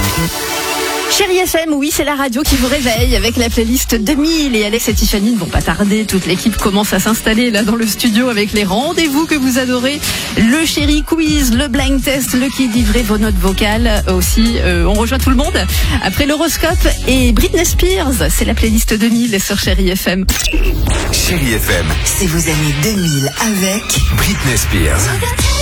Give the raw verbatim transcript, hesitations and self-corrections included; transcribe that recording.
Chérie F M, oui, c'est la radio qui vous réveille avec la playlist deux mille et Alex et Tiffany ne vont pas tarder. Toute l'équipe commence à s'installer là dans le studio avec les rendez-vous que vous adorez. Le Chéri Quiz, le blind test, le qui dit vrai, vos notes vocales aussi. Euh, on rejoint tout le monde après l'horoscope et Britney Spears. C'est la playlist deux mille sur Chéri F M. Chéri F M, C'est vos années deux mille avec Britney Spears.